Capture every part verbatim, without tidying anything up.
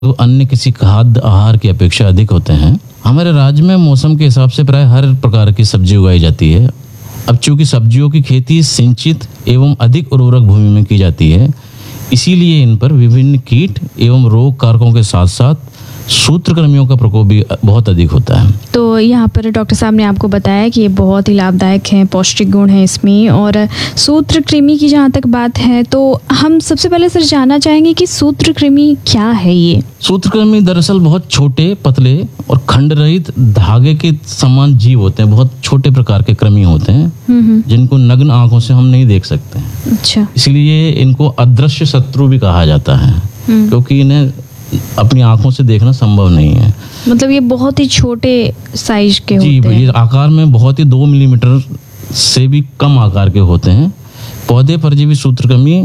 तो अन्य किसी खाद्य आहार की अपेक्षा अधिक होते हैं। हमारे राज्य में मौसम के हिसाब से प्राय हर प्रकार की सब्जी उगाई जाती है। अब चूंकि सब्जियों की खेती सिंचित एवं अधिक उर्वरक भूमि में की जाती है, इसीलिए इन पर विभिन्न कीट एवं रोग कारकों के साथ साथ सूत्रकृमियों का प्रकोप भी बहुत अधिक होता है। तो यहाँ पर डॉक्टर साहब ने आपको बताया कि ये बहुत ही लाभदायक हैं, पौष्टिक गुण हैं इसमें। और सूत्रकृमि की जहाँ तक बात है तो हम सबसे पहले सर जानना चाहेंगे कि सूत्रकृमि क्या है। ये सूत्रकृमि दरअसल बहुत छोटे, पतले और खंड रहित धागे के समान जीव होते हैं। बहुत छोटे प्रकार के कृमि होते हैं जिनको नग्न आंखों से हम नहीं देख सकते। अच्छा। इसलिए इनको अदृश्य शत्रु भी कहा जाता है, क्योंकि इन्हें अपनी आंखों से देखना संभव नहीं है। मतलब ये बहुत ही छोटे साइज के जी, होते हैं। ये आकार में बहुत ही दो मिलीमीटर से भी कम आकार के होते हैं। पौधे परजीवी सूत्रकृमि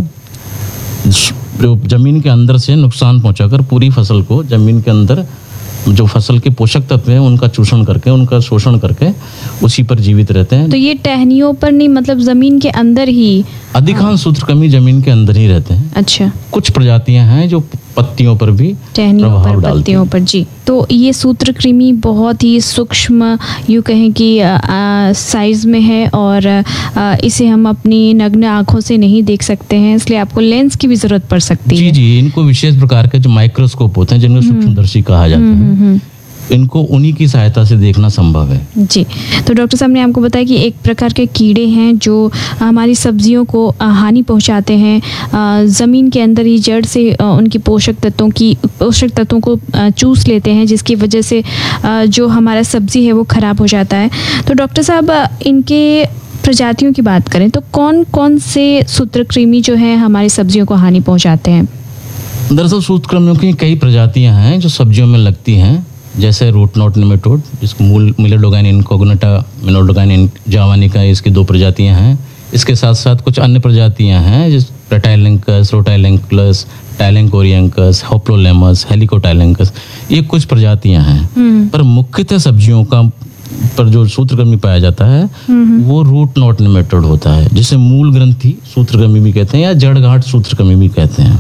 जमीन के अंदर से नुकसान पहुंचाकर पूरी फसल को, जमीन के अंदर जो फसल के पोषक तत्व हैं उनका चूषण करके, उनका शोषण करके उसी पर जीवित रहते हैं। तो ये टहनियों पर नहीं, मतलब जमीन के अंदर ही? अधिकांश सूत्रकृमि जमीन के अंदर ही रहते हैं। अच्छा। कुछ प्रजातियां हैं जो पत्तियों पर भी टहनियों पर, प्रभाव डालती पत्तियों पर। जी। तो ये सूत्रकृमि बहुत ही सूक्ष्म, यूँ कहें कि साइज में है और आ, इसे हम अपनी नग्न आंखों से नहीं देख सकते हैं, इसलिए आपको लेंस की भी जरूरत पड़ सकती जी, है। जी जी इनको विशेष प्रकार के जो माइक्रोस्कोप होते हैं जिनको सूक्ष्मदर्शी कहा जाता है, इनको उन्हीं की सहायता से देखना संभव है। जी। तो डॉक्टर साहब ने आपको बताया कि एक प्रकार के कीड़े हैं जो हमारी सब्जियों को हानि पहुंचाते हैं। ज़मीन के अंदर ही जड़ से उनकी पोषक तत्वों की पोषक तत्वों को चूस लेते हैं, जिसकी वजह से जो हमारा सब्जी है वो ख़राब हो जाता है। तो डॉक्टर साहब, इनके प्रजातियों की बात करें तो कौन कौन से सूत्रकृमि जो है हमारी सब्जियों को हानि पहुँचाते हैं? दरअसल सूत्रकृमियों की कई प्रजातियाँ हैं जो सब्जियों में लगती हैं, जैसे रूट नॉट निमेटोड, जिसको मूल मिलेडोगाइन इनकोग्निटा, मिलेडोगाइन जावानिका, इसकी दो प्रजातियां हैं। इसके साथ साथ कुछ अन्य प्रजातियां हैं जिस पेटाइलिंकस, रोटाइलिंकस, टाइलेंकोरियंकस, होप्लोलेमस, हेलिकोटाइलेंकस, ये कुछ प्रजातियां हैं। पर मुख्यतः सब्जियों का पर जो सूत्रकृमि पाया जाता है वो रूट नॉट निमेटोड होता है, जिसे मूल ग्रंथि सूत्रकृमि भी कहते हैं या जड़गांठ सूत्रकृमि भी कहते हैं।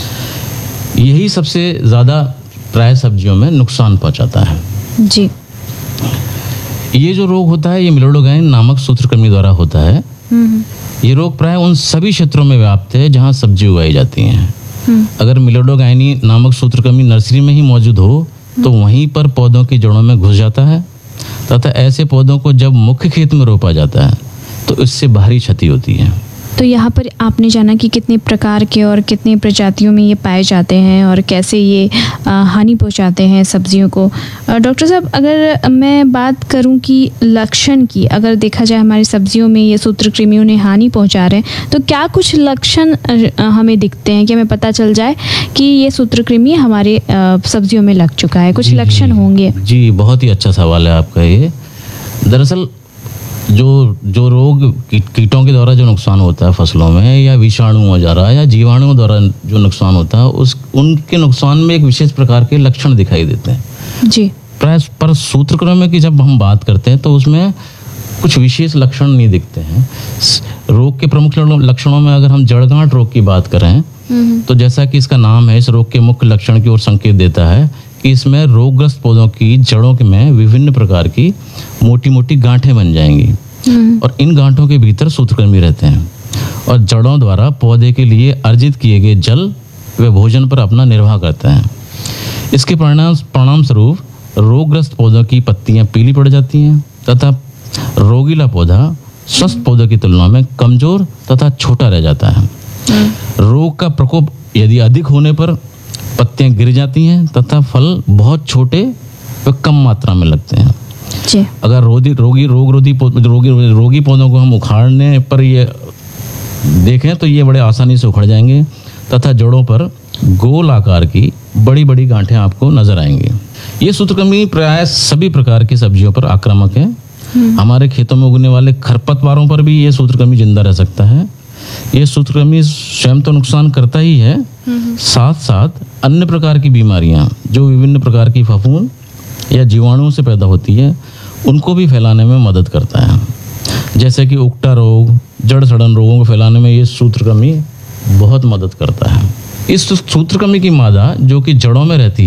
यही सबसे ज़्यादा प्राय सब्जियों में नुकसान पहुंचाता है। जी। ये जो रोग होता है ये मिलेडोगाइन नामक सूत्रकृमि द्वारा होता है। ये रोग प्राय उन सभी क्षेत्रों में व्याप्त है जहां सब्जी उगाई जाती हैं। अगर मिलेडोगाइनी नामक सूत्रकृमि नर्सरी में ही मौजूद हो तो वहीं पर पौधों की जड़ों में घुस जाता है, तथा ऐसे पौधों को जब मुख्य खेत में रोपा जाता है तो इससे भारी क्षति होती है। तो यहाँ पर आपने जाना कि कितने प्रकार के और कितने प्रजातियों में ये पाए जाते हैं और कैसे ये हानि पहुँचाते हैं सब्जियों को। डॉक्टर साहब, अगर मैं बात करूँ कि लक्षण की, अगर देखा जाए हमारी सब्जियों में ये सूत्रकृमियों ने हानि पहुँचा रहे हैं, तो क्या कुछ लक्षण हमें दिखते हैं कि हमें पता चल जाए कि ये सूत्रकृमि हमारे सब्जियों में लग चुका है? कुछ लक्षण होंगे? जी, बहुत ही अच्छा सवाल है आपका ये। दरअसल जो जो रोग कीटों के द्वारा जो नुकसान होता है फसलों में, या विषाणुओं द्वारा या जीवाणुओं द्वारा जो नुकसान होता है, उस उनके नुकसान में एक विशेष प्रकार के लक्षण दिखाई देते हैं। जी। प्राय पर सूत्रकृमि की जब हम बात करते हैं तो उसमें कुछ विशेष लक्षण नहीं दिखते हैं। रोग के प्रमुख लक्षणों में अगर हम जड़गांठ रोग की बात करें तो जैसा कि इसका नाम है, इस रोग के मुख्य लक्षण की ओर संकेत देता है कि इसमें रोगग्रस्त पौधों की जड़ों में विभिन्न प्रकार की मोटी मोटी गांठें बन जाएंगी और इन गांठों के भीतर सूत्रकृमि रहते हैं और जड़ों द्वारा पौधे के लिए अर्जित किए गए जल व भोजन पर अपना निर्वाह करते हैं। इसके परिणाम परिणाम स्वरूप रोगग्रस्त पौधों की पत्तियां पीली पड़ जाती हैं तथा रोगीला पौधा स्वस्थ पौधों की तुलना में कमजोर तथा छोटा रह जाता है। रोग का प्रकोप यदि अधिक होने पर पत्तियां गिर जाती हैं तथा फल बहुत छोटे व कम मात्रा में लगते हैं। जी। अगर रोगी रोगी रोग रोधी रोगी रोगी पौधों को हम उखाड़ने पर ये देखें तो ये बड़े आसानी से उखड़ जाएंगे तथा जड़ों पर गोल आकार की बड़ी बड़ी गांठें आपको नजर आएंगी। ये सूत्रकृमि प्राय सभी प्रकार की सब्जियों पर आक्रामक है। हमारे खेतों में उगने वाले खरपतवारों पर भी ये सूत्रकृमि जिंदा रह सकता है। ये सूत्रकृमि स्वयं तो नुकसान करता ही है, साथ साथ अन्य प्रकार की बीमारियां जो विभिन्न प्रकार की फफूंद या जीवाणुओं से पैदा होती है उनको भी फैलाने में मदद करता है। जैसे कि उकटा रोग, जड़ सड़न रोगों को फैलाने में ये सूत्रकृमि बहुत मदद करता है। इस सूत्रकृमि की मादा जो कि जड़ों में रहती